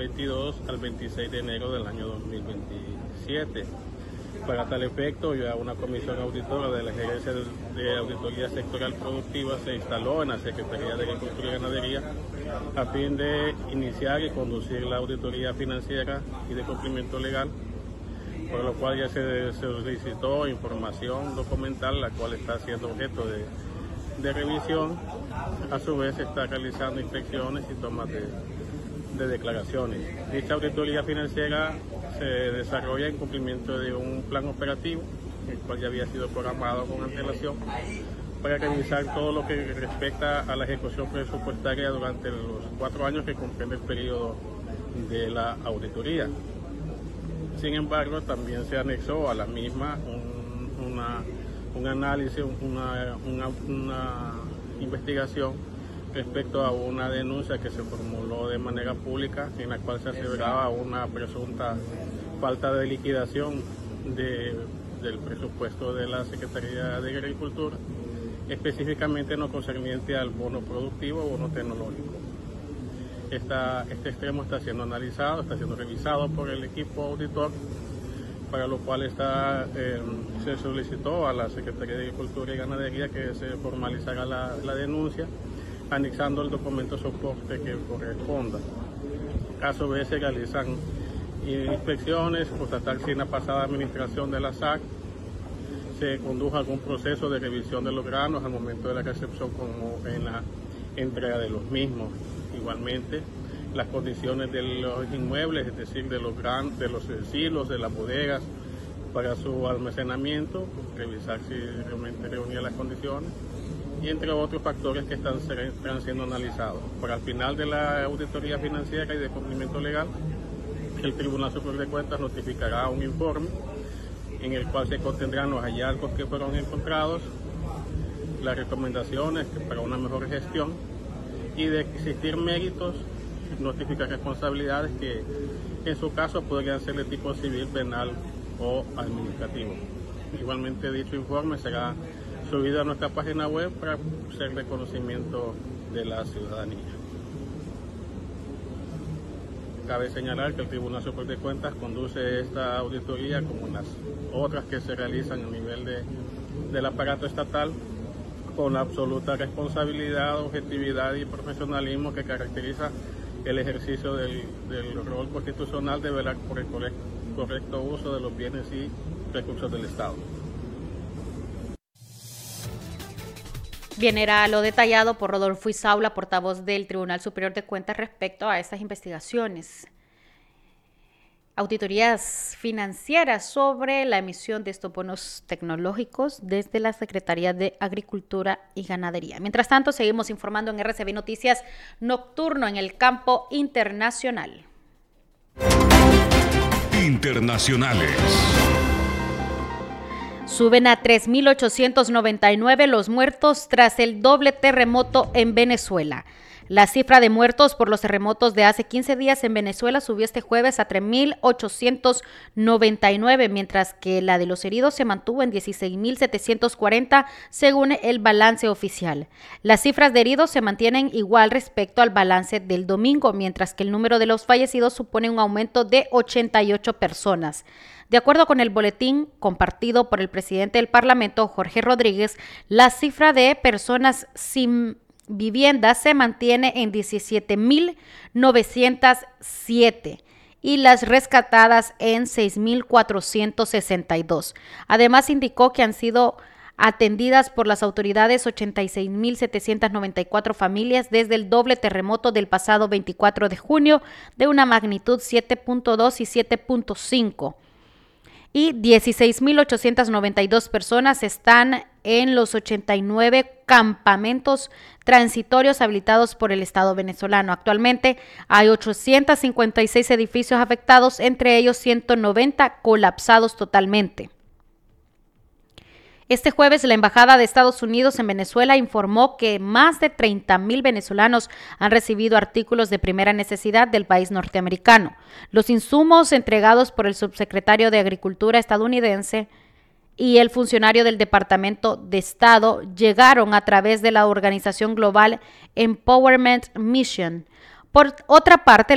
2022 al 26 de enero del año 2027. Para tal efecto, ya una comisión auditora de la Gerencia de Auditoría Sectorial Productiva se instaló en la Secretaría de Agricultura y Ganadería a fin de iniciar y conducir la auditoría financiera y de cumplimiento legal, por lo cual ya se solicitó información documental, la cual está siendo objeto de revisión. A su vez se está realizando inspecciones y tomas de declaraciones. Dicha auditoría financiera se desarrolla en cumplimiento de un plan operativo, el cual ya había sido programado con antelación, para revisar todo lo que respecta a la ejecución presupuestaria durante los 4 años que comprende el periodo de la auditoría. Sin embargo, también se anexó a la misma un análisis, una investigación respecto a una denuncia que se formuló de manera pública, en la cual se aseveraba una presunta falta de liquidación del presupuesto de la Secretaría de Agricultura, específicamente en lo concerniente al bono productivo o bono tecnológico. Este extremo está siendo analizado, está siendo revisado por el equipo auditor, para lo cual se solicitó a la Secretaría de Agricultura y Ganadería que se formalizara la denuncia, anexando el documento soporte que corresponda. A su vez se realizan inspecciones, constatar si en la pasada administración de la SAC se condujo algún proceso de revisión de los granos al momento de la recepción como en la entrega de los mismos. Igualmente, las condiciones de los inmuebles, es decir, de los silos, de las bodegas para su almacenamiento, revisar si realmente reunía las condiciones, y entre otros factores que están siendo analizados. Para el final de la auditoría financiera y de cumplimiento legal, el Tribunal Superior de Cuentas notificará un informe en el cual se contendrán los hallazgos que fueron encontrados, las recomendaciones para una mejor gestión, y de existir méritos, notificar responsabilidades que en su caso podrían ser de tipo civil, penal o administrativo. Igualmente, dicho informe será subido a nuestra página web para ser de conocimiento de la ciudadanía. Cabe señalar que el Tribunal Superior de Cuentas conduce esta auditoría como las otras que se realizan a nivel del aparato estatal, con la absoluta responsabilidad, objetividad y profesionalismo que caracteriza el ejercicio del rol constitucional de velar por el correcto uso de los bienes y recursos del Estado. Bien, era lo detallado por Rodolfo Isaula, portavoz del Tribunal Superior de Cuentas respecto a estas investigaciones. Auditorías financieras sobre la emisión de estos bonos tecnológicos desde la Secretaría de Agricultura y Ganadería. Mientras tanto, seguimos informando en RCB Noticias Nocturno en el campo internacional. Internacionales. Suben a 3.899 los muertos tras el doble terremoto en Venezuela. La cifra de muertos por los terremotos de hace 15 días en Venezuela subió este jueves a 3.899, mientras que la de los heridos se mantuvo en 16.740 según el balance oficial. Las cifras de heridos se mantienen igual respecto al balance del domingo, mientras que el número de los fallecidos supone un aumento de 88 personas. De acuerdo con el boletín compartido por el presidente del Parlamento, Jorge Rodríguez, la cifra de personas sin vivienda se mantiene en 17.907 y las rescatadas en 6.462. Además, indicó que han sido atendidas por las autoridades 86.794 familias desde el doble terremoto del pasado 24 de junio de una magnitud 7.2 y 7.5. Y 16.892 personas están en los 89 campamentos transitorios habilitados por el Estado venezolano. Actualmente hay 856 edificios afectados, entre ellos 190 colapsados totalmente. Este jueves, la Embajada de Estados Unidos en Venezuela informó que más de 30,000 venezolanos han recibido artículos de primera necesidad del país norteamericano. Los insumos entregados por el subsecretario de Agricultura estadounidense y el funcionario del Departamento de Estado llegaron a través de la organización global Empowerment Mission. Por otra parte,